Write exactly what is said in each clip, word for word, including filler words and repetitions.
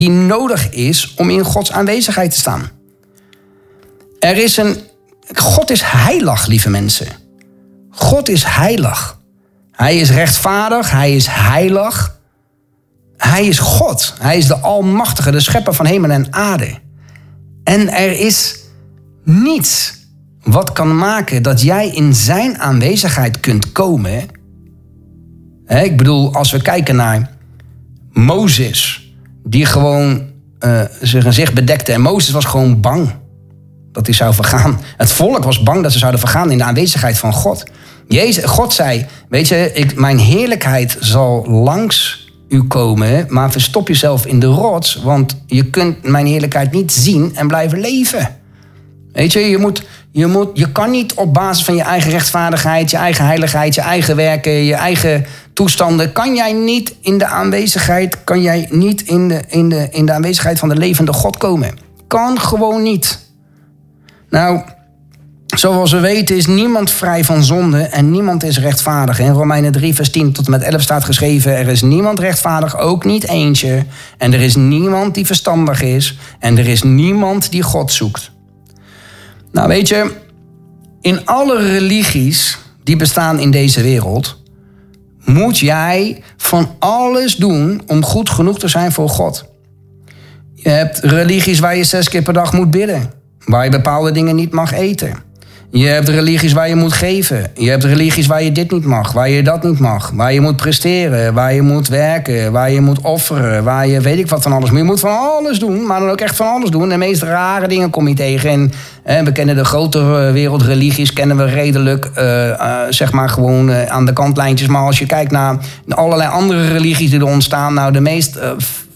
die nodig is om in Gods aanwezigheid te staan. Er is een... God is heilig, lieve mensen. God is heilig. Hij is rechtvaardig, hij is heilig. Hij is God. Hij is de Almachtige, de schepper van hemel en aarde. En er is niets wat kan maken dat jij in zijn aanwezigheid kunt komen. He, ik bedoel, als we kijken naar Mozes, die gewoon uh, zijn gezicht bedekte. En Mozes was gewoon bang dat hij zou vergaan. Het volk was bang dat ze zouden vergaan in de aanwezigheid van God. Jezus, God zei, weet je, ik, mijn heerlijkheid zal langs u komen, maar verstop jezelf in de rots, want je kunt mijn heerlijkheid niet zien en blijven leven. Weet je, je, moet, je, moet, je kan niet op basis van je eigen rechtvaardigheid, je eigen heiligheid, je eigen werken, je eigen toestanden, kan jij niet in de aanwezigheid, kan jij niet in de, in de, in de aanwezigheid van de levende God komen. Kan gewoon niet. Nou, zoals we weten is niemand vrij van zonde en niemand is rechtvaardig. In Romeinen drie vers tien tot en met elf staat geschreven, er is niemand rechtvaardig, ook niet eentje. En er is niemand die verstandig is en er is niemand die God zoekt. Nou weet je, in alle religies die bestaan in deze wereld, moet jij van alles doen om goed genoeg te zijn voor God. Je hebt religies waar je zes keer per dag moet bidden, waar je bepaalde dingen niet mag eten. Je hebt religies waar je moet geven. Je hebt religies waar je dit niet mag, waar je dat niet mag. Waar je moet presteren, waar je moet werken, waar je moet offeren, waar je weet ik wat van alles. Maar je moet van alles doen, maar dan ook echt van alles doen. De meest rare dingen kom je tegen. En eh, we kennen de grotere wereldreligies, kennen we redelijk, uh, uh, zeg maar gewoon uh, aan de kantlijntjes. Maar als je kijkt naar allerlei andere religies die er ontstaan, nou de meest uh,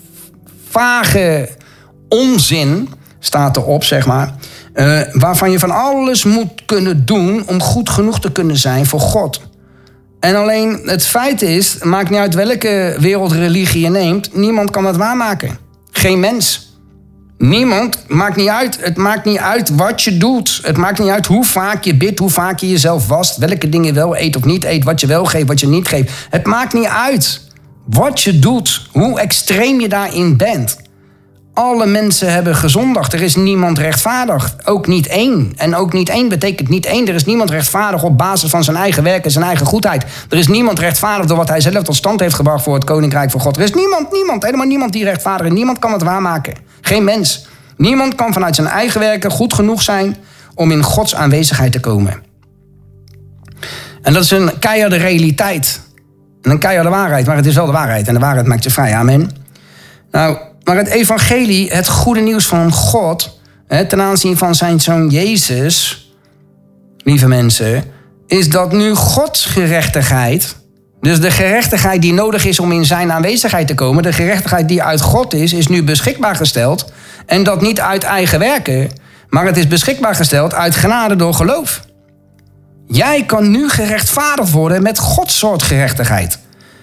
vage onzin staat erop, zeg maar. Uh, waarvan je van alles moet kunnen doen om goed genoeg te kunnen zijn voor God. En alleen het feit is, het maakt niet uit welke wereldreligie je neemt, niemand kan dat waarmaken. Geen mens. Niemand, maakt niet uit. Het maakt niet uit wat je doet. Het maakt niet uit hoe vaak je bidt, hoe vaak je jezelf wast, welke dingen je wel eet of niet eet, wat je wel geeft, wat je niet geeft. Het maakt niet uit wat je doet, hoe extreem je daarin bent. Alle mensen hebben gezondigd. Er is niemand rechtvaardig. Ook niet één. En ook niet één betekent niet één. Er is niemand rechtvaardig op basis van zijn eigen werk en zijn eigen goedheid. Er is niemand rechtvaardig door wat hij zelf tot stand heeft gebracht voor het koninkrijk van God. Er is niemand, niemand, helemaal niemand die rechtvaardig is. Niemand kan het waarmaken. Geen mens. Niemand kan vanuit zijn eigen werken goed genoeg zijn om in Gods aanwezigheid te komen. En dat is een keiharde realiteit. En een keiharde waarheid. Maar het is wel de waarheid. En de waarheid maakt je vrij. Amen. Nou, maar het evangelie, het goede nieuws van God, ten aanzien van zijn zoon Jezus, lieve mensen, is dat nu Gods gerechtigheid, dus de gerechtigheid die nodig is om in zijn aanwezigheid te komen, de gerechtigheid die uit God is, is nu beschikbaar gesteld. En dat niet uit eigen werken, maar het is beschikbaar gesteld uit genade door geloof. Jij kan nu gerechtvaardigd worden met Gods soort gerechtigheid.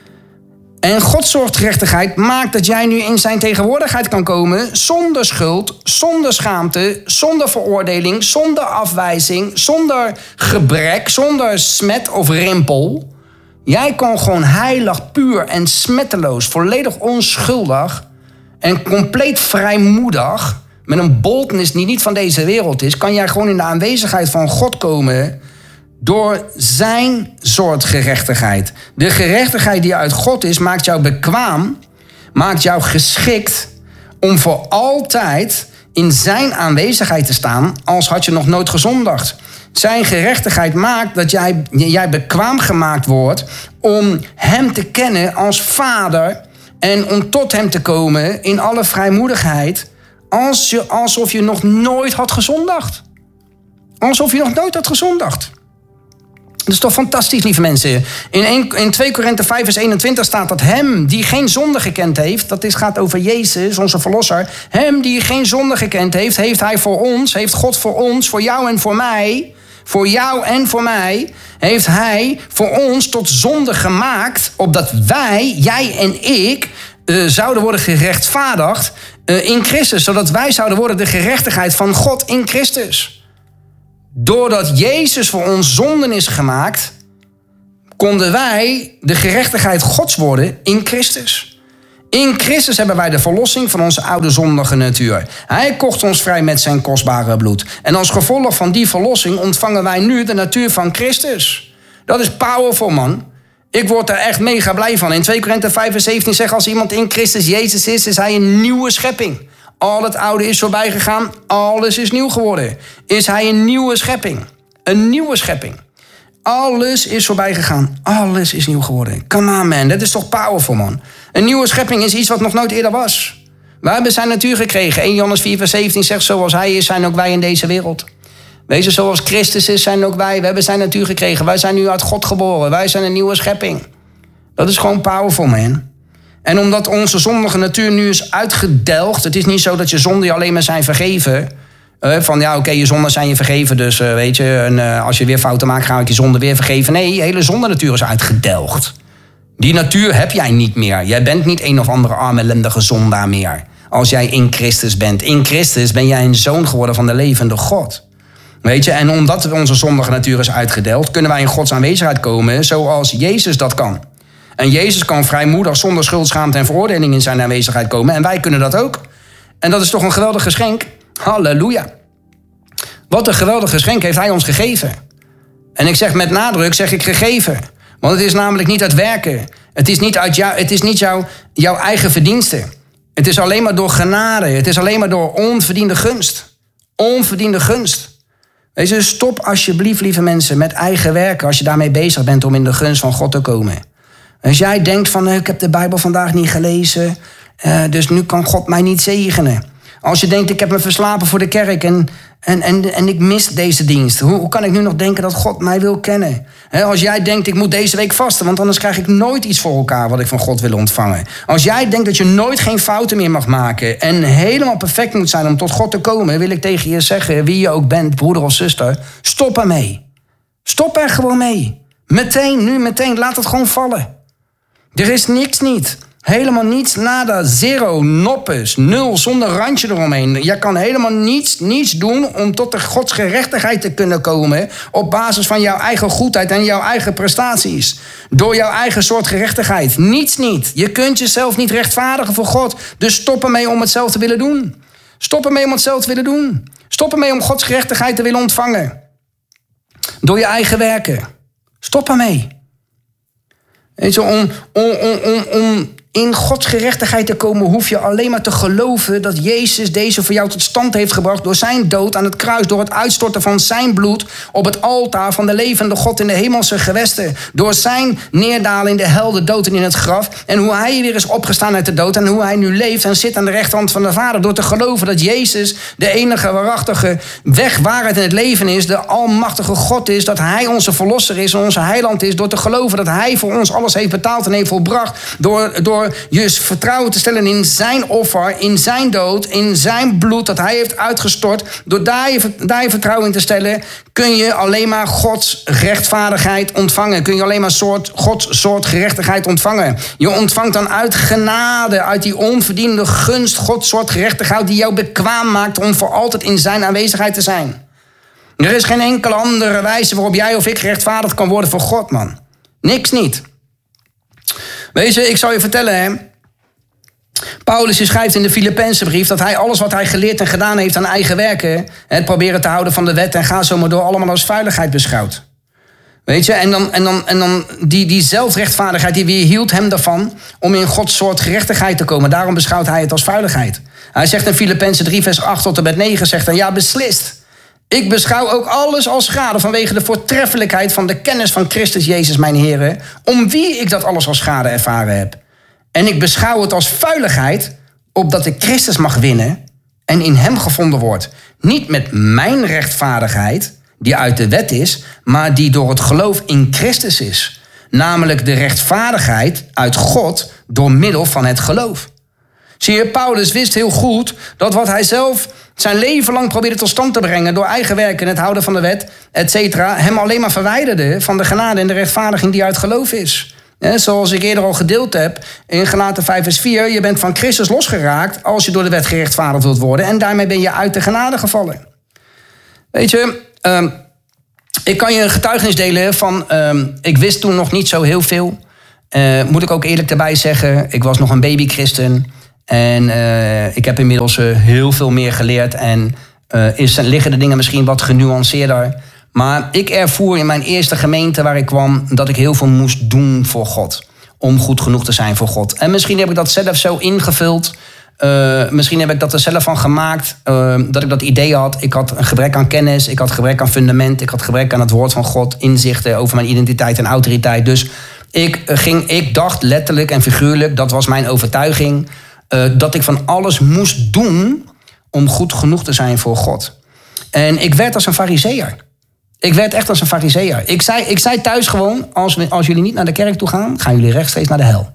En Gods soort gerechtigheid maakt dat jij nu in zijn tegenwoordigheid kan komen zonder schuld, zonder schaamte, zonder veroordeling, zonder afwijzing, zonder gebrek, zonder smet of rimpel. Jij kan gewoon heilig, puur en smetteloos, volledig onschuldig en compleet vrijmoedig, met een boldness die niet van deze wereld is, kan jij gewoon in de aanwezigheid van God komen door zijn soort gerechtigheid. De gerechtigheid die uit God is, maakt jou bekwaam, maakt jou geschikt om voor altijd in zijn aanwezigheid te staan, als had je nog nooit gezondigd. Zijn gerechtigheid maakt dat jij, jij bekwaam gemaakt wordt om hem te kennen als vader en om tot hem te komen in alle vrijmoedigheid, als je, alsof je nog nooit had gezondigd. Alsof je nog nooit had gezondigd. Dat is toch fantastisch, lieve mensen. In, in twee Korinthe vijf vers eenentwintig staat dat hem die geen zonde gekend heeft, dat is, gaat over Jezus, onze verlosser. Hem die geen zonde gekend heeft, heeft hij voor ons, heeft God voor ons, voor jou en voor mij, voor jou en voor mij, heeft hij voor ons tot zonde gemaakt, opdat wij, jij en ik, uh, zouden worden gerechtvaardigd uh, in Christus. Zodat wij zouden worden de gerechtigheid van God in Christus. Doordat Jezus voor ons zonden is gemaakt, konden wij de gerechtigheid Gods worden in Christus. In Christus hebben wij de verlossing van onze oude zondige natuur. Hij kocht ons vrij met zijn kostbare bloed. En als gevolg van die verlossing ontvangen wij nu de natuur van Christus. Dat is powerful, man. Ik word er echt mega blij van. In twee Korinthe vijf vers zeventien zegt, als iemand in Christus Jezus is, is hij een nieuwe schepping. Al het oude is voorbij gegaan, alles is nieuw geworden. Is hij een nieuwe schepping. Een nieuwe schepping. Alles is voorbij gegaan. Alles is nieuw geworden. Come on, man. Dat is toch powerful, man. Een nieuwe schepping is iets wat nog nooit eerder was. Wij hebben zijn natuur gekregen. eerste Johannes vier vers zeventien zegt, zoals hij is, zijn ook wij in deze wereld. Wees er zoals Christus is, zijn ook wij. We hebben zijn natuur gekregen. Wij zijn nu uit God geboren. Wij zijn een nieuwe schepping. Dat is gewoon powerful, man. En omdat onze zondige natuur nu is uitgedelgd. Het is niet zo dat je zonden je alleen maar zijn vergeven. Uh, van ja, oké, okay, je zonden zijn je vergeven. Dus uh, weet je, en, uh, als je weer fouten maakt, ga ik je zonde weer vergeven. Nee, je hele zonde natuur is uitgedelgd. Die natuur heb jij niet meer. Jij bent niet een of andere arme, ellendige zondaar meer. Als jij in Christus bent. In Christus ben jij een zoon geworden van de levende God. Weet je, en omdat onze zondige natuur is uitgedeeld, kunnen wij in Gods aanwezigheid komen zoals Jezus dat kan. En Jezus kan vrijmoedig, zonder schuld, schaamte en veroordeling in zijn aanwezigheid komen. En wij kunnen dat ook. En dat is toch een geweldig geschenk. Halleluja. Wat een geweldig geschenk heeft hij ons gegeven. En ik zeg met nadruk, zeg ik gegeven. Want het is namelijk niet uit werken. Het is niet, uit jou, het is niet jouw, jouw eigen verdienste. Het is alleen maar door genade. Het is alleen maar door onverdiende gunst. Onverdiende gunst. Weet je, stop alsjeblieft, lieve mensen, met eigen werken als je daarmee bezig bent om in de gunst van God te komen. Als jij denkt van, ik heb de Bijbel vandaag niet gelezen, uh, dus nu kan God mij niet zegenen. Als je denkt, ik heb me verslapen voor de kerk en, en, en, en ik mis deze dienst. Hoe, hoe kan ik nu nog denken dat God mij wil kennen? He, als jij denkt, ik moet deze week vasten, want anders krijg ik nooit iets voor elkaar wat ik van God wil ontvangen. Als jij denkt dat je nooit geen fouten meer mag maken en helemaal perfect moet zijn om tot God te komen, wil ik tegen je zeggen, wie je ook bent, broeder of zuster, stop ermee. Stop er gewoon mee. Meteen, nu meteen, laat het gewoon vallen. Er is niks niet. Helemaal niets, nada, zero, noppes, nul, zonder randje eromheen. Je kan helemaal niets, niets doen om tot de Gods gerechtigheid te kunnen komen op basis van jouw eigen goedheid en jouw eigen prestaties. Door jouw eigen soort gerechtigheid. Niets niet. Je kunt jezelf niet rechtvaardigen voor God. Dus stop ermee om het zelf te willen doen. Stop ermee om het zelf te willen doen. Stop ermee om Gods gerechtigheid te willen ontvangen. Door je eigen werken. Stop ermee. Weet je, om, om, om, om, om in Gods gerechtigheid te komen, hoef je alleen maar te geloven dat Jezus deze voor jou tot stand heeft gebracht door zijn dood aan het kruis, door het uitstorten van zijn bloed op het altaar van de levende God in de hemelse gewesten, door zijn neerdalen in de hel, de dood en in het graf, en hoe hij weer is opgestaan uit de dood en hoe hij nu leeft en zit aan de rechterhand van de Vader, door te geloven dat Jezus de enige waarachtige weg, waarheid in het leven is, de almachtige God is, dat hij onze verlosser is en onze heiland is, door te geloven dat hij voor ons alles heeft betaald en heeft volbracht, door, door je vertrouwen te stellen in zijn offer, in zijn dood, in zijn bloed dat hij heeft uitgestort. Door daar je, daar je vertrouwen in te stellen, kun je alleen maar Gods rechtvaardigheid ontvangen. Kun je alleen maar soort, Gods soort gerechtigheid ontvangen. Je ontvangt dan uit genade, uit die onverdiende gunst, Gods soort gerechtigheid die jou bekwaam maakt om voor altijd in zijn aanwezigheid te zijn. Er is geen enkele andere wijze waarop jij of ik gerechtvaardigd kan worden voor God, man. Niks niet. Weet je, ik zal je vertellen, hè. Paulus schrijft in de Filippenzenbrief dat hij alles wat hij geleerd en gedaan heeft aan eigen werken, het proberen te houden van de wet en ga zo maar door, allemaal als vuiligheid beschouwt. Weet je, en dan, en dan, en dan die, die zelfrechtvaardigheid, die weerhield hem daarvan om in Gods soort gerechtigheid te komen. Daarom beschouwt hij het als vuiligheid. Hij zegt in Filippenzen drie vers acht tot en met negen, zegt hij, ja, beslist. Ik beschouw ook alles als schade vanwege de voortreffelijkheid van de kennis van Christus Jezus, mijn Heere, om wie ik dat alles als schade ervaren heb. En ik beschouw het als vuiligheid, opdat ik Christus mag winnen en in hem gevonden word. Niet met mijn rechtvaardigheid, die uit de wet is, maar die door het geloof in Christus is. Namelijk de rechtvaardigheid uit God door middel van het geloof. Zie je, Paulus wist heel goed dat wat hij zelf zijn leven lang probeerde tot stand te brengen door eigen werk en het houden van de wet, et cetera, hem alleen maar verwijderde van de genade en de rechtvaardiging die uit geloof is. He, zoals ik eerder al gedeeld heb in Galaten vijf vers vier, je bent van Christus losgeraakt als je door de wet gerechtvaardigd wilt worden en daarmee ben je uit de genade gevallen. Weet je, um, ik kan je een getuigenis delen van, um, ik wist toen nog niet zo heel veel. Uh, moet ik ook eerlijk erbij zeggen, ik was nog een babychristen. En uh, ik heb inmiddels uh, heel veel meer geleerd. En uh, is, liggen de dingen misschien wat genuanceerder. Maar ik ervoer in mijn eerste gemeente waar ik kwam dat ik heel veel moest doen voor God. Om goed genoeg te zijn voor God. En misschien heb ik dat zelf zo ingevuld. Uh, misschien heb ik dat er zelf van gemaakt. Uh, dat ik dat idee had. Ik had een gebrek aan kennis. Ik had gebrek aan fundament. Ik had gebrek aan het woord van God. Inzichten over mijn identiteit en autoriteit. Dus ik, ging, ik dacht letterlijk en figuurlijk, dat was mijn overtuiging, uh, dat ik van alles moest doen om goed genoeg te zijn voor God. En ik werd als een farizeeër. Ik werd echt als een farizeeër. Ik zei, ik zei thuis gewoon, als, we, als jullie niet naar de kerk toe gaan, gaan jullie rechtstreeks naar de hel.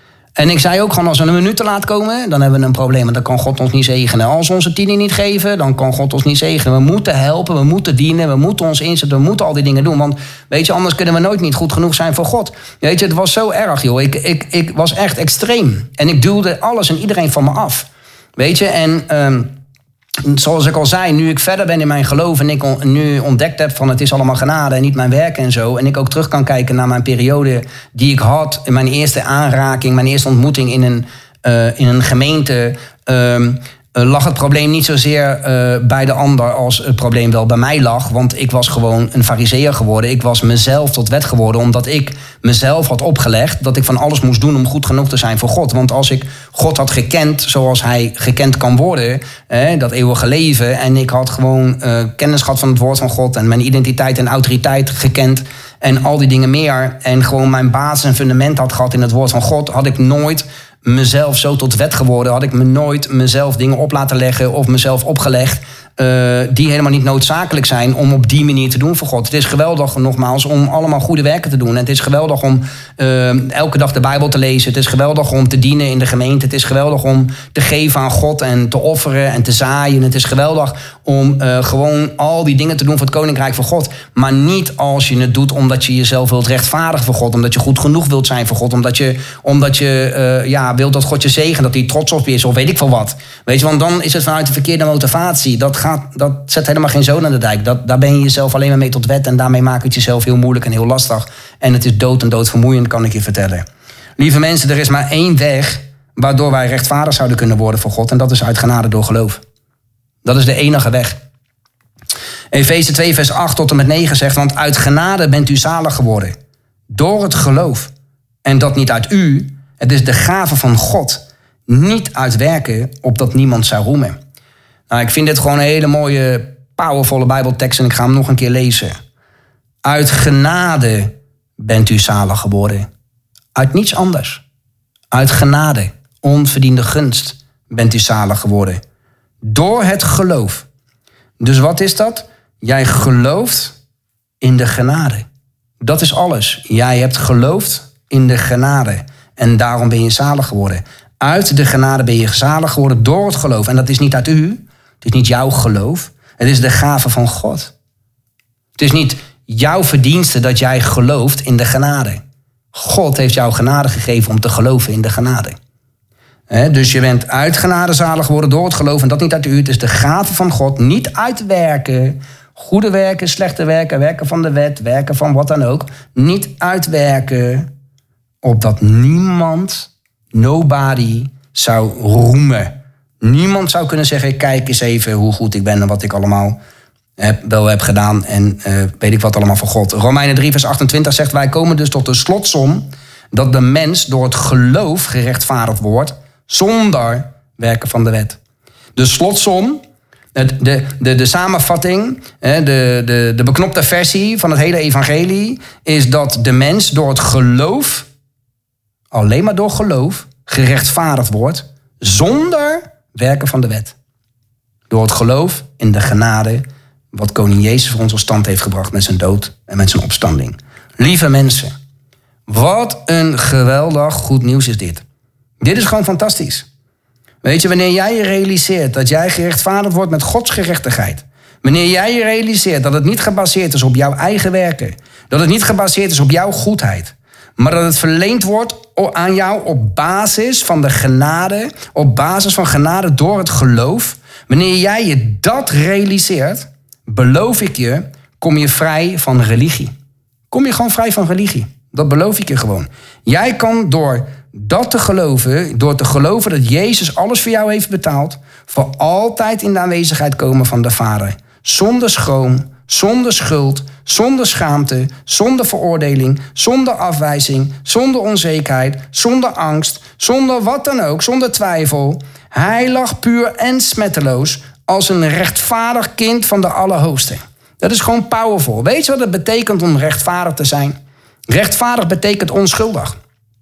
En ik zei ook gewoon, als we een minuut te laat komen, dan hebben we een probleem. Want dan kan God ons niet zegenen. Als we onze tienen niet geven, dan kan God ons niet zegenen. We moeten helpen, we moeten dienen, we moeten ons inzetten, we moeten al die dingen doen. Want weet je, anders kunnen we nooit niet goed genoeg zijn voor God. Weet je, het was zo erg, joh. Ik, ik, ik was echt extreem. En ik duwde alles en iedereen van me af. Weet je, en Um, zoals ik al zei, nu ik verder ben in mijn geloof en ik on, nu ontdekt heb van het is allemaal genade en niet mijn werk en zo. En ik ook terug kan kijken naar mijn periode die ik had in mijn eerste aanraking, mijn eerste ontmoeting in een, uh, in een gemeente. Uh, Uh, lag het probleem niet zozeer uh, bij de ander als het probleem wel bij mij lag. Want ik was gewoon een farizeeër geworden. Ik was mezelf tot wet geworden omdat ik mezelf had opgelegd dat ik van alles moest doen om goed genoeg te zijn voor God. Want als ik God had gekend zoals hij gekend kan worden, eh, dat eeuwige leven, en ik had gewoon uh, kennis gehad van het woord van God en mijn identiteit en autoriteit gekend en al die dingen meer, en gewoon mijn basis en fundament had gehad in het woord van God, had ik nooit mezelf zo tot wet geworden, had ik me nooit mezelf dingen op laten leggen of mezelf opgelegd uh, die helemaal niet noodzakelijk zijn om op die manier te doen voor God. Het is geweldig, nogmaals, om allemaal goede werken te doen. En het is geweldig om uh, elke dag de Bijbel te lezen. Het is geweldig om te dienen in de gemeente. Het is geweldig om te geven aan God en te offeren en te zaaien. Het is geweldig om uh, gewoon al die dingen te doen voor het Koninkrijk van God. Maar niet als je het doet omdat je jezelf wilt rechtvaardigen voor God. Omdat je goed genoeg wilt zijn voor God. Omdat je, omdat je uh, ja, wilt dat God je zegent, dat hij trots op je is of weet ik veel wat. Weet je, want dan is het vanuit de verkeerde motivatie. Dat, gaat, dat zet helemaal geen zoden aan de dijk. Dat, daar ben je jezelf alleen maar mee tot wet en daarmee maak je het jezelf heel moeilijk en heel lastig. En het is dood en doodvermoeiend, kan ik je vertellen. Lieve mensen, er is maar één weg waardoor wij rechtvaardig zouden kunnen worden voor God. En dat is uit genade door geloof. Dat is de enige weg. Efeze twee vers acht tot en met negen zegt, want uit genade bent u zalig geworden. Door het geloof. En dat niet uit u. Het is de gave van God. Niet uit werken, opdat niemand zou roemen. Nou, ik vind dit gewoon een hele mooie, powervolle Bijbeltekst en ik ga hem nog een keer lezen. Uit genade bent u zalig geworden. Uit niets anders. Uit genade, onverdiende gunst, bent u zalig geworden. Door het geloof. Dus wat is dat? Jij gelooft in de genade. Dat is alles. Jij hebt geloofd in de genade. En daarom ben je zalig geworden. Uit de genade ben je zalig geworden door het geloof. En dat is niet uit u. Het is niet jouw geloof. Het is de gave van God. Het is niet jouw verdienste dat jij gelooft in de genade. God heeft jou genade gegeven om te geloven in de genade. He, dus je bent uit genade zalig geworden door het geloof. En dat niet uit u. Het is de gave van God. Niet uit werken. Goede werken, slechte werken. Werken van de wet. Werken van wat dan ook. Niet uitwerken. Opdat niemand, nobody, zou roemen. Niemand zou kunnen zeggen, kijk eens even hoe goed ik ben en wat ik allemaal heb, wel heb gedaan en uh, weet ik wat allemaal van God. Romeinen drie vers achtentwintig zegt, wij komen dus tot de slotsom dat de mens door het geloof gerechtvaardigd wordt zonder werken van de wet. De slotsom, de, de, de, de samenvatting, de, de, de beknopte versie van het hele evangelie is dat de mens door het geloof, alleen maar door geloof, gerechtvaardigd wordt zonder werken van de wet. Door het geloof in de genade wat koning Jezus voor ons tot stand heeft gebracht met zijn dood en met zijn opstanding. Lieve mensen, wat een geweldig goed nieuws is dit. Dit is gewoon fantastisch. Weet je, wanneer jij je realiseert dat jij gerechtvaardigd wordt met Gods gerechtigheid. Wanneer jij je realiseert dat het niet gebaseerd is op jouw eigen werken. Dat het niet gebaseerd is op jouw goedheid. Maar dat het verleend wordt aan jou op basis van de genade. Op basis van genade door het geloof. Wanneer jij je dat realiseert, beloof ik je, kom je vrij van religie. Kom je gewoon vrij van religie. Dat beloof ik je gewoon. Jij kan door dat te geloven, door te geloven dat Jezus alles voor jou heeft betaald, voor altijd in de aanwezigheid komen van de Vader. Zonder schroom, zonder schuld, zonder schaamte, zonder veroordeling, zonder afwijzing, zonder onzekerheid, zonder angst, zonder wat dan ook, zonder twijfel. Heilig, puur en smetteloos als een rechtvaardig kind van de Allerhoogste. Dat is gewoon powerful. Weet je wat het betekent om rechtvaardig te zijn? Rechtvaardig betekent onschuldig.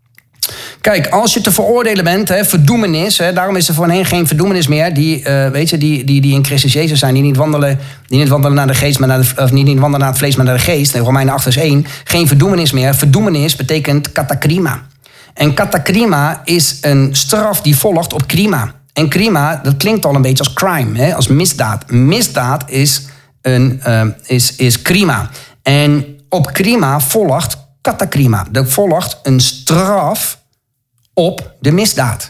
Kijk, als je te veroordelen bent, hè, verdoemenis, hè, daarom is er voor hen geen verdoemenis meer, die, uh, weet je, die, die, die in Christus Jezus zijn, die niet wandelen, die niet wandelen naar de geest, maar naar de, of niet, niet wandelen naar het vlees, maar naar de geest. In Romeinen acht vers één, geen verdoemenis meer. Verdoemenis betekent katakrima. En katakrima is een straf die volgt op krima. En krima, dat klinkt al een beetje als crime, hè, als misdaad. Misdaad is, een, uh, is, is krima. En op krima volgt katakrima. Er volgt een straf op de misdaad.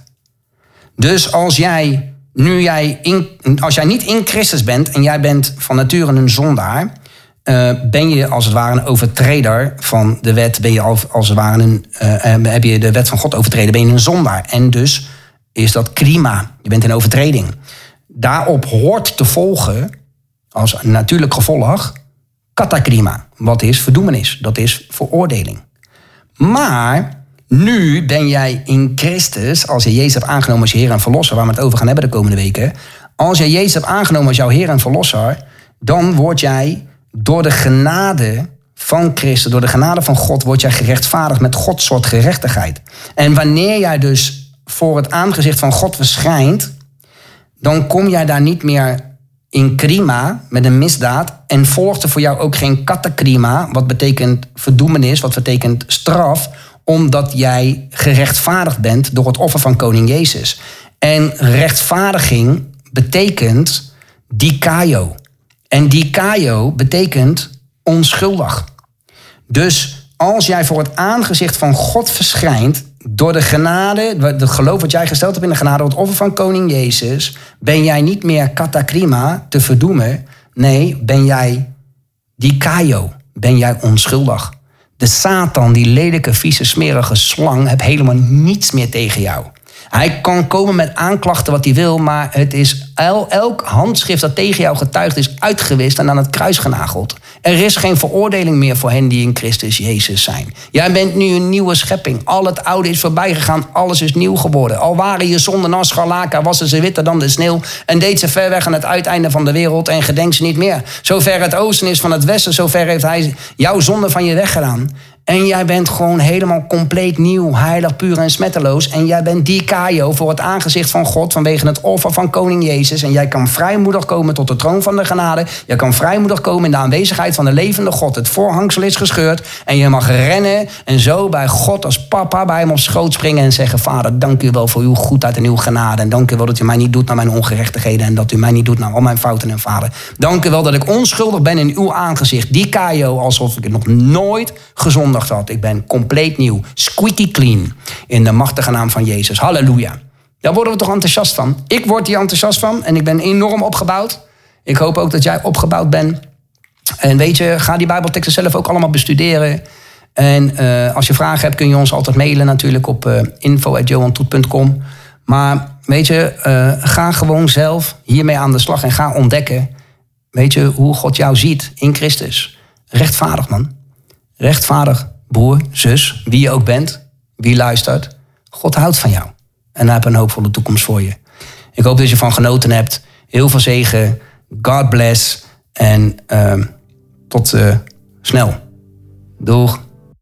Dus als jij, nu jij, in, als jij niet in Christus bent en jij bent van nature een zondaar, uh, ben je als het ware een overtreder van de wet. Ben je als, als het ware een, uh, heb je de wet van God overtreden, ben je een zondaar. En dus is dat krima. Je bent in overtreding. Daarop hoort te volgen, als natuurlijk gevolg, katakrima. Wat is verdoemenis? Dat is veroordeling. Maar nu ben jij in Christus, als je Jezus hebt aangenomen als je Heer en Verlosser, waar we het over gaan hebben de komende weken. Als je Jezus hebt aangenomen als jouw Heer en Verlosser, dan word jij door de genade van Christus, door de genade van God, word jij gerechtvaardigd met Gods soort gerechtigheid. En wanneer jij dus voor het aangezicht van God verschijnt, dan kom jij daar niet meer in krima met een misdaad en volgt er voor jou ook geen katakrima, wat betekent verdoemenis, wat betekent straf, omdat jij gerechtvaardigd bent door het offer van koning Jezus. En rechtvaardiging betekent dikaio. En dikaio betekent onschuldig. Dus als jij voor het aangezicht van God verschijnt, door de genade, het geloof wat jij gesteld hebt in de genade, door het offer van koning Jezus, ben jij niet meer katakrima te verdoemen. Nee, ben jij dikaio. Ben jij onschuldig. De Satan, die lelijke, vieze, smerige slang, heeft helemaal niets meer tegen jou. Hij kan komen met aanklachten wat hij wil, maar het is el, elk handschrift dat tegen jou getuigt is uitgewist en aan het kruis genageld. Er is geen veroordeling meer voor hen die in Christus Jezus zijn. Jij bent nu een nieuwe schepping. Al het oude is voorbij gegaan, alles is nieuw geworden. Al waren je zonden als scharlaken, wassen ze witter dan de sneeuw en deed ze ver weg aan het uiteinde van de wereld en gedenk ze niet meer. Zover het oosten is van het westen, zover heeft hij jouw zonde van je weggedaan. En jij bent gewoon helemaal compleet nieuw, heilig, puur en smetteloos. En jij bent dikaio voor het aangezicht van God vanwege het offer van koning Jezus. En jij kan vrijmoedig komen tot de troon van de genade. Jij kan vrijmoedig komen in de aanwezigheid van de levende God. Het voorhangsel is gescheurd en je mag rennen en zo bij God als papa bij hem op schoot springen en zeggen: Vader, dank u wel voor uw goedheid en uw genade. En dank u wel dat u mij niet doet naar mijn ongerechtigheden en dat u mij niet doet naar al mijn fouten en vader. Dank u wel dat ik onschuldig ben in uw aangezicht. Dikaio, alsof ik het nog nooit gezondigd had. Ik ben compleet nieuw. Squeaky clean. In de machtige naam van Jezus. Halleluja. Daar worden we toch enthousiast van. Ik word hier enthousiast van en ik ben enorm opgebouwd. Ik hoop ook dat jij opgebouwd bent. En weet je, ga die Bijbelteksten zelf ook allemaal bestuderen. En uh, als je vragen hebt kun je ons altijd mailen natuurlijk op uh, info at johan toet punt com. Maar weet je, uh, ga gewoon zelf hiermee aan de slag en ga ontdekken. Weet je, hoe God jou ziet in Christus. Rechtvaardig, man. Rechtvaardig, broer, zus, wie je ook bent, wie luistert. God houdt van jou. En hij heeft een hoopvolle toekomst voor je. Ik hoop dat je van genoten hebt. Heel veel zegen. God bless. En uh, tot uh, snel. Doeg.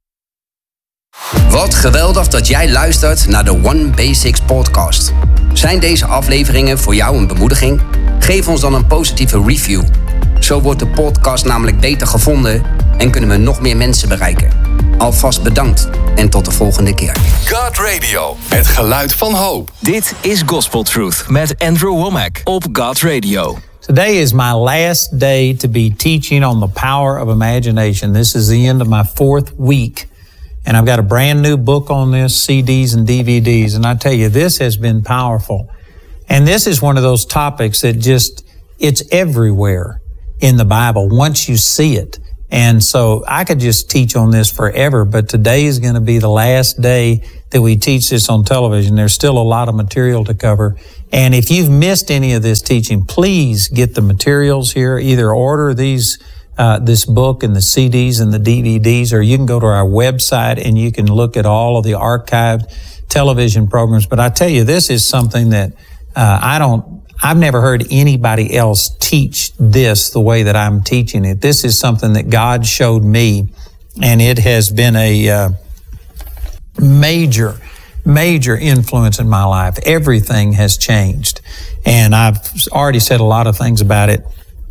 Wat geweldig dat jij luistert naar de One Basics podcast. Zijn deze afleveringen voor jou een bemoediging? Geef ons dan een positieve review. Zo wordt de podcast namelijk beter gevonden en kunnen we nog meer mensen bereiken. Alvast bedankt en tot de volgende keer. God Radio, het geluid van hoop. Dit is Gospel Truth met Andrew Womack op God Radio. Today is my last day to be teaching on the power of imagination. This is the end of my fourth week. And I've got a brand new book on this, C Ds and D V Ds. And I tell you, this has been powerful. And this is one of those topics that just, it's everywhere in the Bible once you see it. And so I could just teach on this forever, but today is going to be the last day that we teach this on television. There's still a lot of material to cover. And if you've missed any of this teaching, please get the materials here. Either order these, uh, this book and the C Ds and the D V Ds, or you can go to our website and you can look at all of the archived television programs. But I tell you, this is something that, uh, I don't, I've never heard anybody else teach this the way that I'm teaching it. This is something that God showed me, and it has been a uh, major, major influence in my life. Everything has changed, and I've already said a lot of things about it.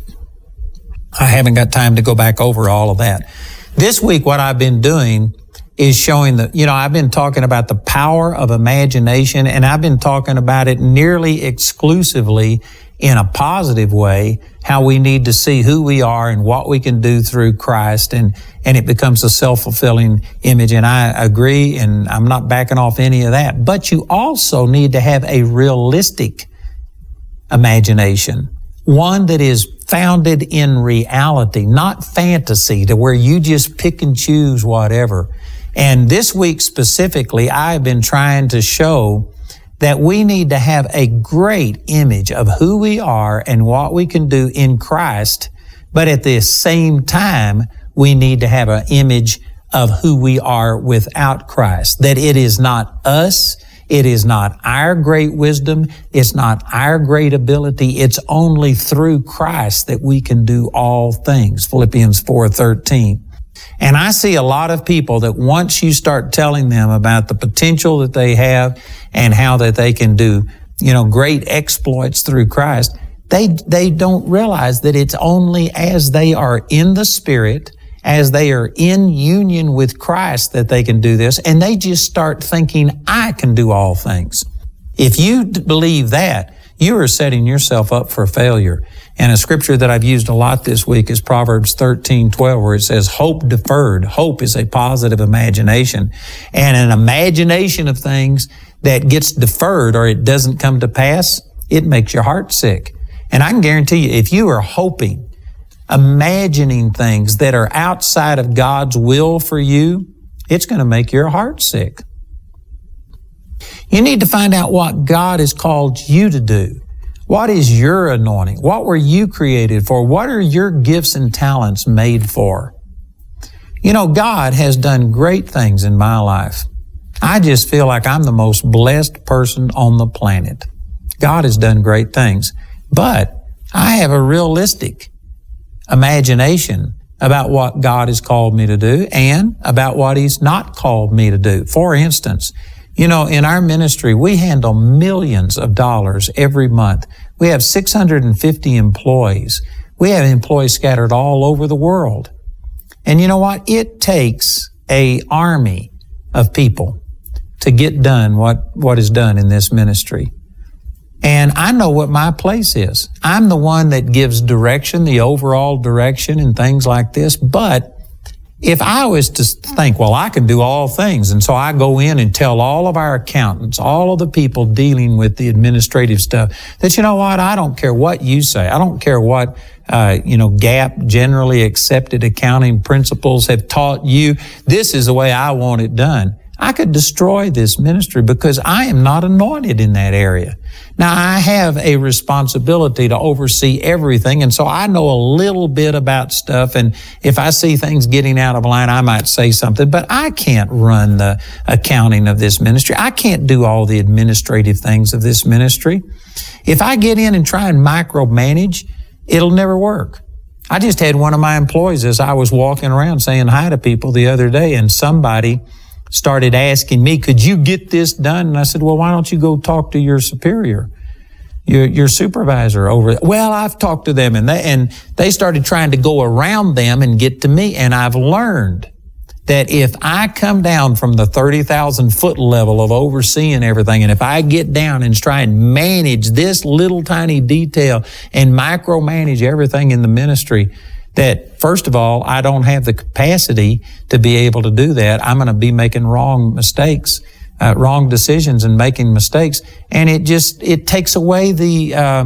I haven't got time to go back over all of that. This week, what I've been doing is showing that, you know, I've been talking about the power of imagination, and I've been talking about it nearly exclusively in a positive way, how we need to see who we are and what we can do through Christ, and, and it becomes a self-fulfilling image. And I agree, and I'm not backing off any of that. But you also need to have a realistic imagination, one that is founded in reality, not fantasy, to where you just pick and choose whatever. And this week specifically, I've been trying to show that we need to have a great image of who we are and what we can do in Christ, but at the same time, we need to have an image of who we are without Christ. That it is not us, it is not our great wisdom, it's not our great ability, it's only through Christ that we can do all things. Philippians four thirteen. And I see a lot of people that once you start telling them about the potential that they have and how that they can do, you know, great exploits through Christ, they, they don't realize that it's only as they are in the Spirit, as they are in union with Christ, that they can do this. And they just start thinking, I can do all things. If you believe that, you are setting yourself up for failure. And a scripture that I've used a lot this week is Proverbs thirteen twelve, where it says, hope deferred. Hope is a positive imagination. And an imagination of things that gets deferred or it doesn't come to pass, it makes your heart sick. And I can guarantee you, if you are hoping, imagining things that are outside of God's will for you, it's going to make your heart sick. You need to find out what God has called you to do. What is your anointing? What were you created for? What are your gifts and talents made for? You know, God has done great things in my life. I just feel like I'm the most blessed person on the planet. God has done great things, but I have a realistic imagination about what God has called me to do and about what He's not called me to do. For instance, you know, in our ministry, we handle millions of dollars every month. We have six hundred fifty employees. We have employees scattered all over the world. And you know what? It takes a army of people to get done what, what is done in this ministry. And I know what my place is. I'm the one that gives direction, the overall direction and things like this. But if I was to think, well, I can do all things, and so I go in and tell all of our accountants, all of the people dealing with the administrative stuff, that, you know what, I don't care what you say. I don't care what, uh, you know, G A P, generally accepted accounting principles, have taught you. This is the way I want it done. I could destroy this ministry because I am not anointed in that area. Now, I have a responsibility to oversee everything, and so I know a little bit about stuff, and if I see things getting out of line, I might say something, but I can't run the accounting of this ministry. I can't do all the administrative things of this ministry. If I get in and try and micromanage, it'll never work. I just had one of my employees, as I was walking around saying hi to people the other day, and somebody started asking me, could you get this done? And I said, well, why don't you go talk to your superior, your, your supervisor over there? Well, I've talked to them, and they, and they started trying to go around them and get to me. And I've learned that if I come down from the thirty thousand foot level of overseeing everything, and if I get down and try and manage this little tiny detail and micromanage everything in the ministry, that first of all, I don't have the capacity to be able to do that. I'm going to be making wrong mistakes, uh, wrong decisions and making mistakes. And it just, it takes away the, uh,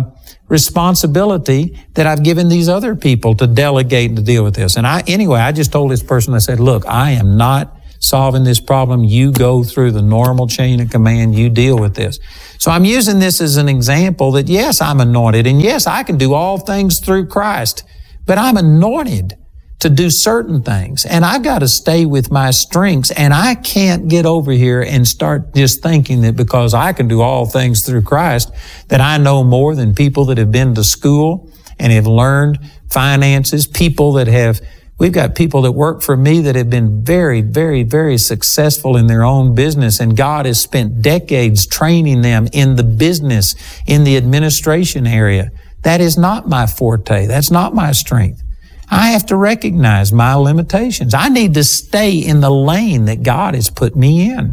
responsibility that I've given these other people to delegate and to deal with this. And I, anyway, I just told this person, I said, look, I am not solving this problem. You go through the normal chain of command. You deal with this. So I'm using this as an example that, yes, I'm anointed. And yes, I can do all things through Christ. But I'm anointed to do certain things. And I've got to stay with my strengths. And I can't get over here and start just thinking that because I can do all things through Christ, that I know more than people that have been to school and have learned finances, people that have We've got people that work for me that have been very, very, very successful in their own business, and God has spent decades training them in the business, in the administration area. That is not my forte. That's not my strength. I have to recognize my limitations. I need to stay in the lane that God has put me in.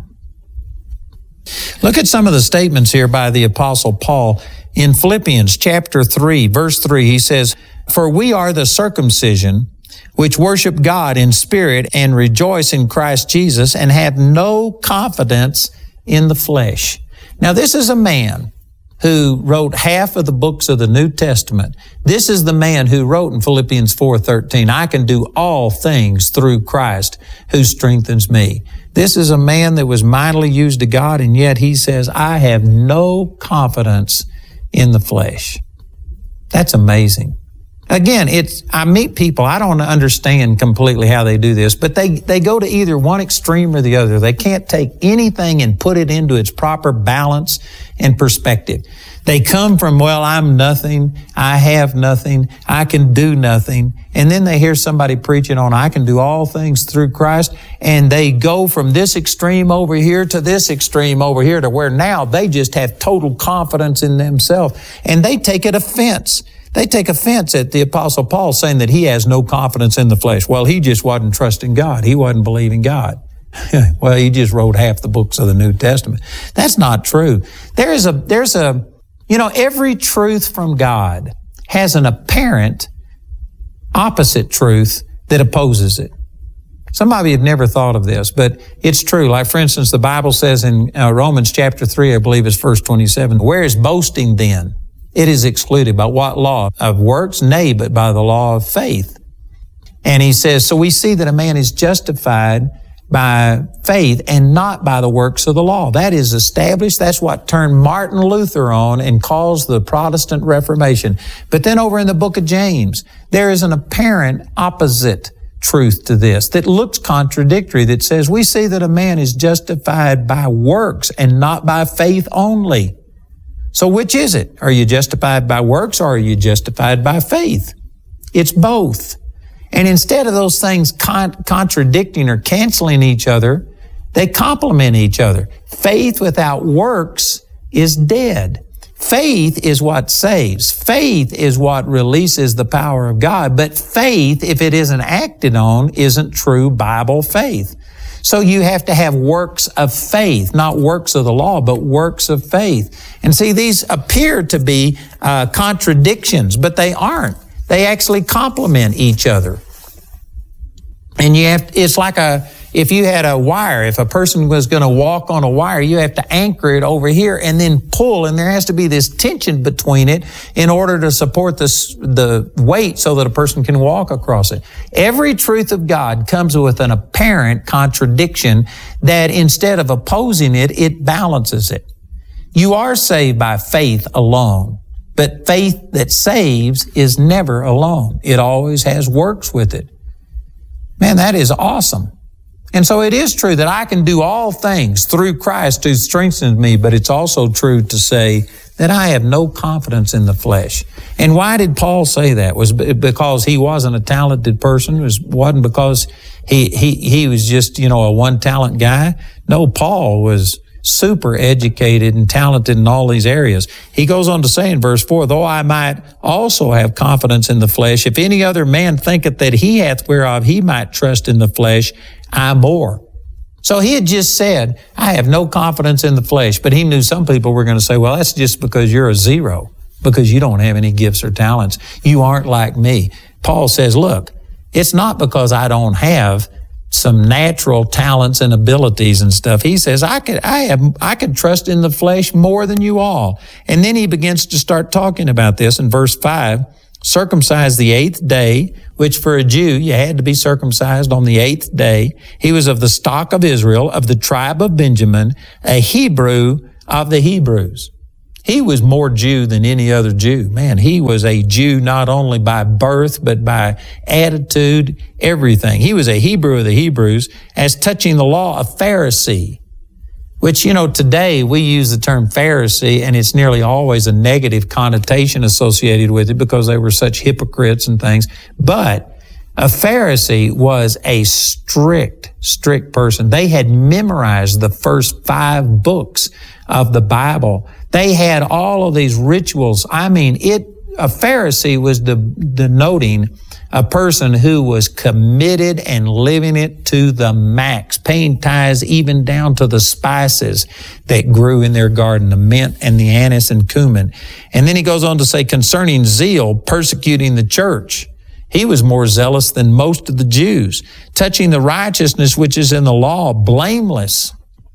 Look at some of the statements here by the Apostle Paul. In Philippians chapter three, verse three, he says, "For we are the circumcision which worship God in spirit and rejoice in Christ Jesus and have no confidence in the flesh." Now, this is a man who wrote half of the books of the New Testament. This is the man who wrote in Philippians four thirteen, "I can do all things through Christ who strengthens me." This is a man that was mightily used to God, and yet he says, "I have no confidence in the flesh." That's amazing. Again, it's, I meet people, I don't understand completely how they do this, but they, they go to either one extreme or the other. They can't take anything and put it into its proper balance and perspective. They come from, well, I'm nothing, I have nothing, I can do nothing. And then they hear somebody preaching on, I can do all things through Christ. And they go from this extreme over here to this extreme over here to where now they just have total confidence in themselves. And they take it offense. They take offense at the Apostle Paul saying that he has no confidence in the flesh. Well, he just wasn't trusting God. He wasn't believing God. Well, he just wrote half the books of the New Testament. That's not true. There is a, there's a, you know, every truth from God has an apparent opposite truth that opposes it. Some of you have never thought of this, but it's true. Like, for instance, the Bible says in uh, Romans chapter three, I believe it's verse twenty-seven, "Where is boasting then? It is excluded. By what law? Of works? Nay, but by the law of faith." And he says, so we see that a man is justified by faith and not by the works of the law. That is established. That's what turned Martin Luther on and caused the Protestant Reformation. But then over in the book of James, there is an apparent opposite truth to this that looks contradictory, that says we see that a man is justified by works and not by faith only. So which is it? Are you justified by works or are you justified by faith? It's both. And instead of those things con- contradicting or canceling each other, they complement each other. Faith without works is dead. Faith is what saves. Faith is what releases the power of God. But faith, if it isn't acted on, isn't true Bible faith. So you have to have works of faith, not works of the law, but works of faith. And see, these appear to be uh, contradictions, but they aren't. They actually complement each other. And you have, it's like a, if you had a wire, if a person was going to walk on a wire, you have to anchor it over here and then pull, and there has to be this tension between it in order to support this, the weight so that a person can walk across it. Every truth of God comes with an apparent contradiction that instead of opposing it, it balances it. You are saved by faith alone, but faith that saves is never alone. It always has works with it. Man, that is awesome. And so it is true that I can do all things through Christ who strengthens me, but it's also true to say that I have no confidence in the flesh. And why did Paul say that? Was it because he wasn't a talented person? It was, wasn't because he, he, he was just, you know, a one-talent guy? No, Paul was super educated and talented in all these areas. He goes on to say in verse four, "Though I might also have confidence in the flesh, if any other man thinketh that he hath whereof he might trust in the flesh, I more." So he had just said, I have no confidence in the flesh, but he knew some people were going to say, well, that's just because you're a zero, because you don't have any gifts or talents. You aren't like me. Paul says, look, it's not because I don't have some natural talents and abilities and stuff. He says, I could, I have, I could trust in the flesh more than you all. And then he begins to start talking about this in verse five. Circumcised the eighth day, which for a Jew, you had to be circumcised on the eighth day. He was of the stock of Israel, of the tribe of Benjamin, a Hebrew of the Hebrews. He was more Jew than any other Jew. Man, he was a Jew not only by birth, but by attitude, everything. He was a Hebrew of the Hebrews. As touching the law, a Pharisee. Which, you know, today we use the term Pharisee and it's nearly always a negative connotation associated with it because they were such hypocrites and things. But a Pharisee was a strict, strict person. They had memorized the first five books of the Bible. They had all of these rituals. I mean, it, a Pharisee was de- denoting a person who was committed and living it to the max, paying tithes even down to the spices that grew in their garden, the mint and the anise and cumin. And then he goes on to say, concerning zeal, persecuting the church. He was more zealous than most of the Jews. Touching the righteousness which is in the law, blameless.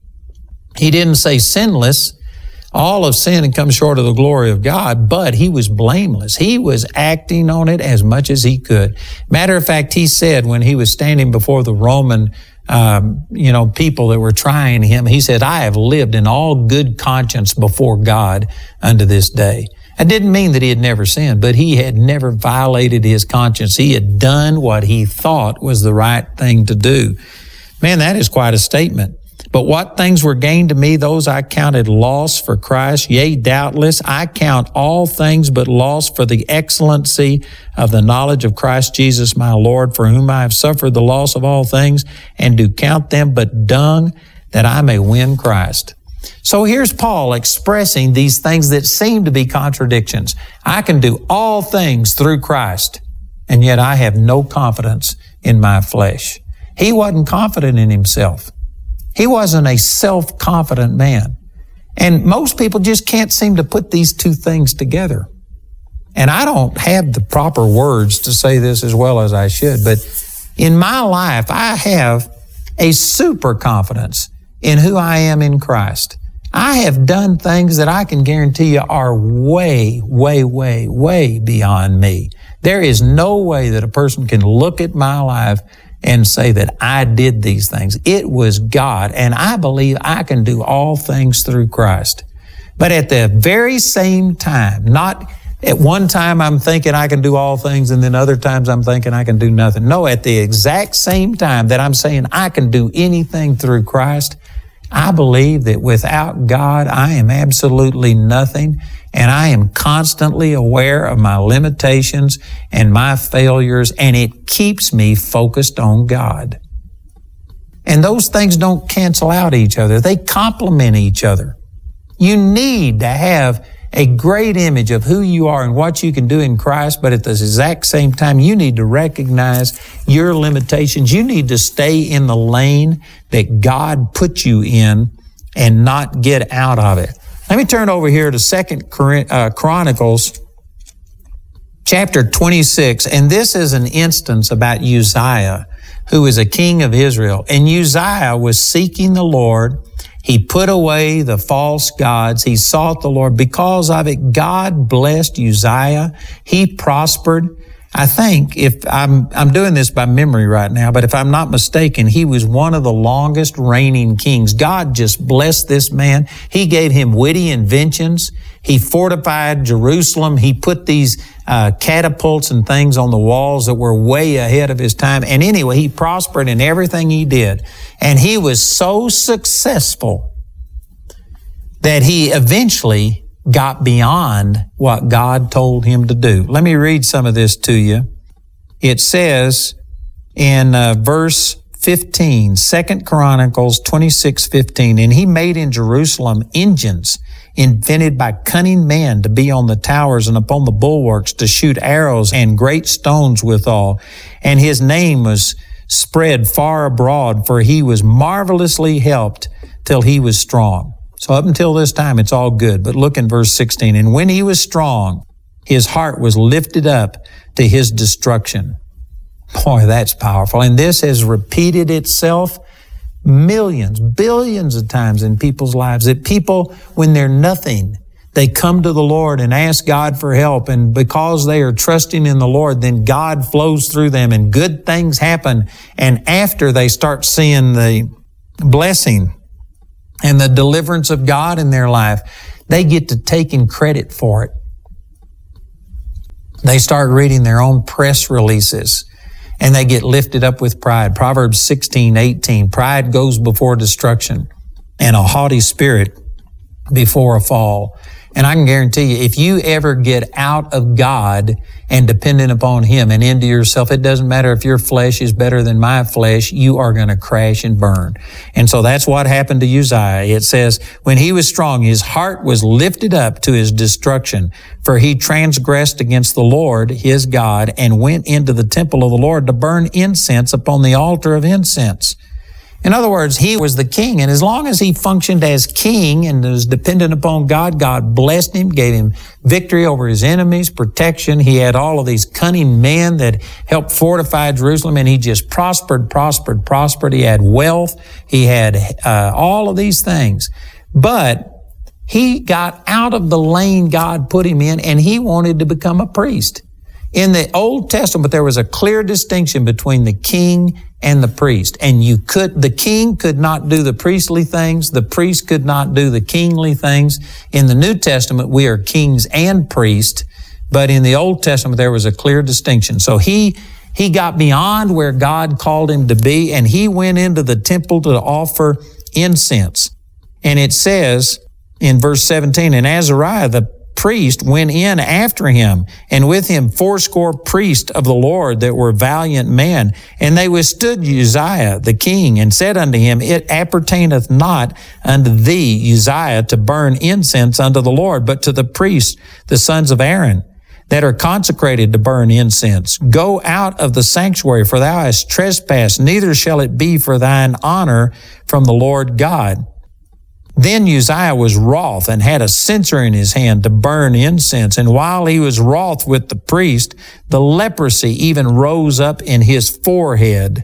He didn't say sinless. All have sinned and come short of the glory of God, but he was blameless. He was acting on it as much as he could. Matter of fact, he said when he was standing before the Roman, um, you know, people that were trying him, he said, I have lived in all good conscience before God unto this day. It didn't mean that he had never sinned, but he had never violated his conscience. He had done what he thought was the right thing to do. Man, that is quite a statement. But what things were gained to me, those I counted loss for Christ. Yea, doubtless, I count all things but loss for the excellency of the knowledge of Christ Jesus my Lord, for whom I have suffered the loss of all things, and do count them but dung, that I may win Christ. So here's Paul expressing these things that seem to be contradictions. I can do all things through Christ, and yet I have no confidence in my flesh. He wasn't confident in himself. He wasn't a self-confident man. And most people just can't seem to put these two things together. And I don't have the proper words to say this as well as I should, but in my life, I have a super confidence in who I am in Christ. I have done things that I can guarantee you are way, way, way, way beyond me. There is no way that a person can look at my life and say that I did these things. It was God, and I believe I can do all things through Christ. But at the very same time, not at one time I'm thinking I can do all things, and then other times I'm thinking I can do nothing. No, at the exact same time that I'm saying I can do anything through Christ, I believe that without God, I am absolutely nothing, and I am constantly aware of my limitations and my failures, and it keeps me focused on God. And those things don't cancel out each other. They complement each other. You need to have a great image of who you are and what you can do in Christ, but at the exact same time, you need to recognize your limitations. You need to stay in the lane that God put you in and not get out of it. Let me turn over here to Second Chronicles chapter twenty-six, and this is an instance about Uzziah, who is a king of Israel. And Uzziah was seeking the Lord. He put away the false gods. He sought the Lord. Because of it, God blessed Uzziah. He prospered. I think, if I'm, I'm doing this by memory right now, but if I'm not mistaken, he was one of the longest reigning kings. God just blessed this man. He gave him witty inventions. He fortified Jerusalem. He put these uh, catapults and things on the walls that were way ahead of his time. And anyway, he prospered in everything he did. And he was so successful that he eventually got beyond what God told him to do. Let me read some of this to you. It says in uh, verse fifteen, Second Chronicles twenty-six fifteen, and he made in Jerusalem engines invented by cunning men to be on the towers and upon the bulwarks to shoot arrows and great stones withal. And his name was spread far abroad, for he was marvelously helped till he was strong. So up until this time, it's all good. But look in verse sixteen. And when he was strong, his heart was lifted up to his destruction. Boy, that's powerful. And this has repeated itself millions, billions of times in people's lives, that people, when they're nothing, they come to the Lord and ask God for help. And because they are trusting in the Lord, then God flows through them and good things happen. And after they start seeing the blessing and the deliverance of God in their life, they get to taking credit for it. They start reading their own press releases and they get lifted up with pride. Proverbs sixteen eighteen, pride goes before destruction and a haughty spirit before a fall. And I can guarantee you, if you ever get out of God and dependent upon Him and into yourself, it doesn't matter if your flesh is better than my flesh, you are going to crash and burn. And so that's what happened to Uzziah. It says, when he was strong, his heart was lifted up to his destruction, for he transgressed against the Lord, his God, and went into the temple of the Lord to burn incense upon the altar of incense. In other words, he was the king, and as long as he functioned as king and was dependent upon God, God blessed him, gave him victory over his enemies, protection. He had all of these cunning men that helped fortify Jerusalem, and he just prospered, prospered, prospered. He had wealth. He had uh, all of these things. But he got out of the lane God put him in, and he wanted to become a priest. In the Old Testament, there was a clear distinction between the king and the priest. And you could, the king could not do the priestly things. The priest could not do the kingly things. In the New Testament, we are kings and priests. But in the Old Testament, there was a clear distinction. So he, he got beyond where God called him to be, and he went into the temple to offer incense. And it says in verse seventeen, and Azariah, the priest, went in after him, and with him fourscore priests of the Lord that were valiant men. And they withstood Uzziah the king, and said unto him, it appertaineth not unto thee, Uzziah, to burn incense unto the Lord, but to the priests, the sons of Aaron, that are consecrated to burn incense. Go out of the sanctuary, for thou hast trespassed, neither shall it be for thine honor from the Lord God. Then Uzziah was wroth and had a censer in his hand to burn incense. And while he was wroth with the priest, the leprosy even rose up in his forehead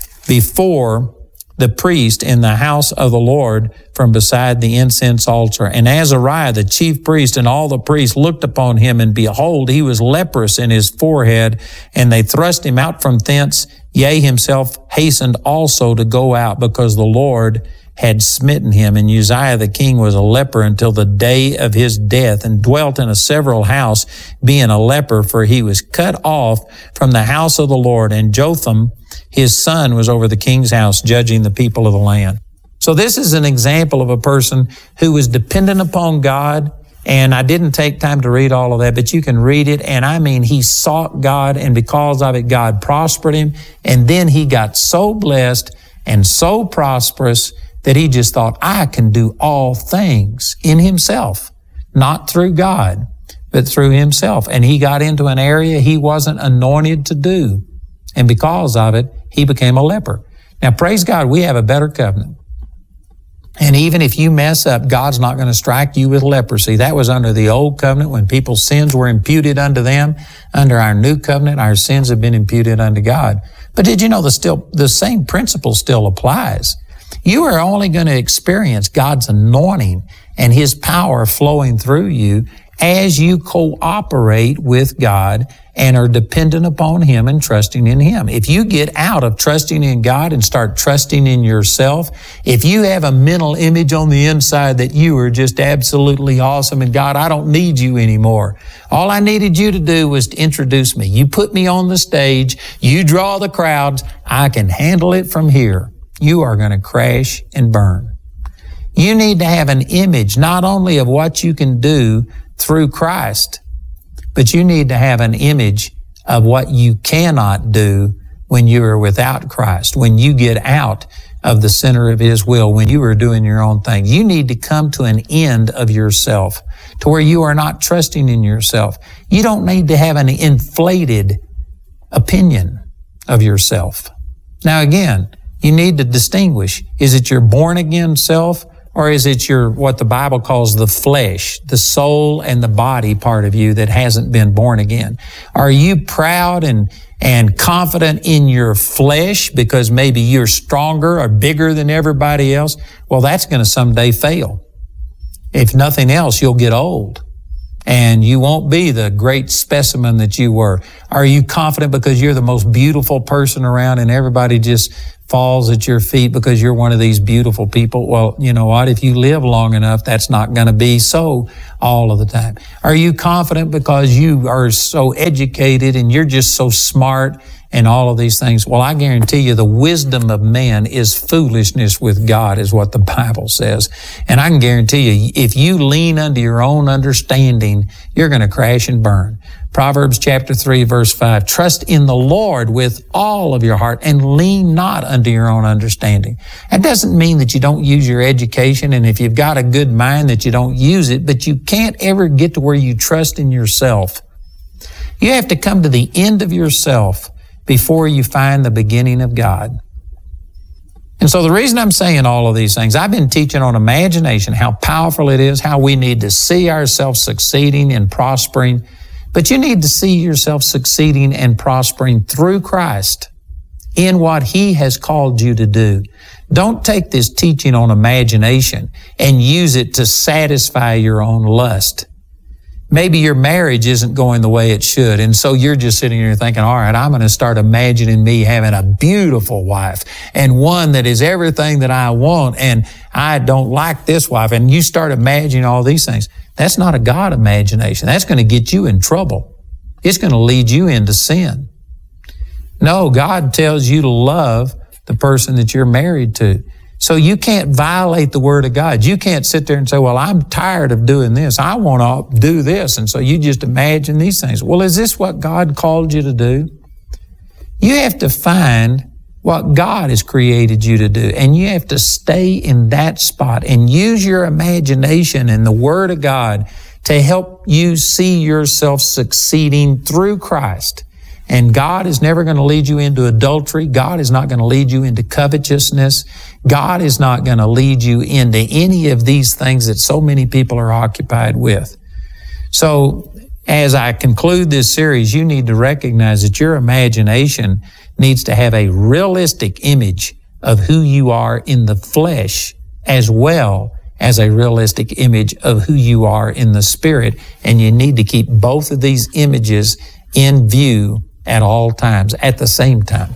before the priest in the house of the Lord from beside the incense altar. And Azariah, the chief priest, and all the priests looked upon him, and behold, he was leprous in his forehead. And they thrust him out from thence. Yea, himself hastened also to go out, because the Lord had smitten him. And Uzziah the king was a leper until the day of his death, and dwelt in a several house, being a leper, for he was cut off from the house of the Lord. And Jotham, his son, was over the king's house, judging the people of the land. So this is an example of a person who was dependent upon God. And I didn't take time to read all of that, but you can read it. And I mean, he sought God, and because of it, God prospered him. And then he got so blessed and so prosperous that he just thought, I can do all things in himself, not through God, but through himself. And he got into an area he wasn't anointed to do. And because of it, he became a leper. Now, praise God, we have a better covenant. And even if you mess up, God's not going to strike you with leprosy. That was under the old covenant when people's sins were imputed unto them. Under our new covenant, our sins have been imputed unto God. But did you know the still, the same principle still applies? You are only going to experience God's anointing and His power flowing through you as you cooperate with God and are dependent upon Him and trusting in Him. If you get out of trusting in God and start trusting in yourself, if you have a mental image on the inside that you are just absolutely awesome and God, I don't need you anymore. All I needed you to do was to introduce me. You put me on the stage. You draw the crowds. I can handle it from here. You are going to crash and burn. You need to have an image not only of what you can do through Christ, but you need to have an image of what you cannot do when you are without Christ, when you get out of the center of His will, when you are doing your own thing. You need to come to an end of yourself to where you are not trusting in yourself. You don't need to have an inflated opinion of yourself. Now again, you need to distinguish, is it your born again self Or is it your, what the Bible calls the flesh, the soul and the body part of you that hasn't been born again? Are you proud and, and confident in your flesh because maybe you're stronger or bigger than everybody else? Well, that's going to someday fail. If nothing else, you'll get old and you won't be the great specimen that you were. Are you confident because you're the most beautiful person around and everybody just falls at your feet because you're one of these beautiful people? Well, you know what? If you live long enough, that's not going to be so all of the time. Are you confident because you are so educated and you're just so smart and all of these things? Well, I guarantee you the wisdom of man is foolishness with God, is what the Bible says. And I can guarantee you, if you lean unto your own understanding, you're going to crash and burn. Proverbs chapter three, verse five, trust in the Lord with all of your heart and lean not unto your own understanding. That doesn't mean that you don't use your education, and if you've got a good mind that you don't use it, but you can't ever get to where you trust in yourself. You have to come to the end of yourself before you find the beginning of God. And so the reason I'm saying all of these things, I've been teaching on imagination, how powerful it is, how we need to see ourselves succeeding and prospering. But you need to see yourself succeeding and prospering through Christ in what He has called you to do. Don't take this teaching on imagination and use it to satisfy your own lust. Maybe your marriage isn't going the way it should, and so you're just sitting here thinking, all right, I'm going to start imagining me having a beautiful wife and one that is everything that I want, and I don't like this wife, and you start imagining all these things. That's not a God imagination. That's going to get you in trouble. It's going to lead you into sin. No, God tells you to love the person that you're married to. So you can't violate the Word of God. You can't sit there and say, well, I'm tired of doing this. I want to do this. And so you just imagine these things. Well, is this what God called you to do? You have to find what God has created you to do. And you have to stay in that spot and use your imagination and the Word of God to help you see yourself succeeding through Christ. And God is never going to lead you into adultery. God is not going to lead you into covetousness. God is not going to lead you into any of these things that so many people are occupied with. So as I conclude this series, you need to recognize that your imagination needs to have a realistic image of who you are in the flesh as well as a realistic image of who you are in the spirit. And you need to keep both of these images in view at all times, at the same time.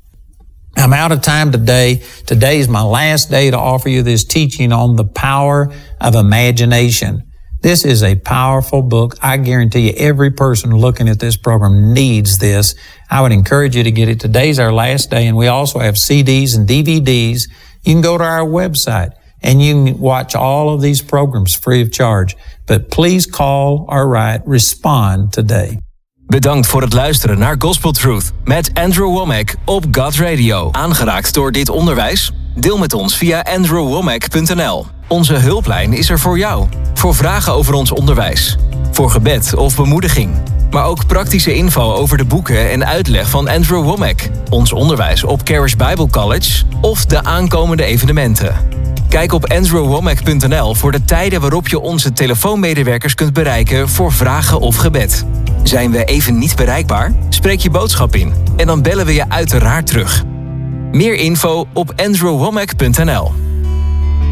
I'm out of time today. Today is my last day to offer you this teaching on the power of imagination. This is a powerful book. I guarantee you every person looking at this program needs this. I would encourage you to get it. Today's our last day, and we also have C Ds and D V Ds. You can go to our website and you can watch all of these programs free of charge. But please call or write, respond today. Bedankt voor het luisteren naar Gospel Truth met Andrew Wommack op God Radio. Aangeraakt door dit onderwijs? Deel met ons via andrew wommack punt n l. Onze hulplijn is er voor jou. Voor vragen over ons onderwijs. Voor gebed of bemoediging. Maar ook praktische info over de boeken en uitleg van Andrew Wommack. Ons onderwijs op Charis Bible College of de aankomende evenementen. Kijk op andrew wommack punt n l voor de tijden waarop je onze telefoonmedewerkers kunt bereiken voor vragen of gebed. Zijn we even niet bereikbaar? Spreek je boodschap in en dan bellen we je uiteraard terug. Meer info op andrew wommack punt n l.